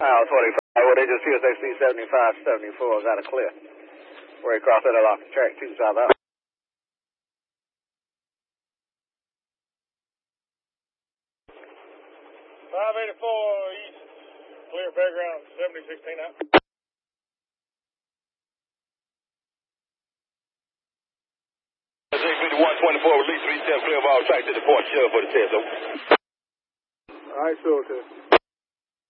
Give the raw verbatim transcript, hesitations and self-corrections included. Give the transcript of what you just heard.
Mile twenty-five, well, they just P S X C seventy-five seventy-four got a clear. Where he crossed that off the track, two south out. five eighty-four east, clear fairground, seventy sixteen out. J fifty-one twenty-four, release three seven, clear of all tracks to the port, shell for the test, over. All right, sure, test.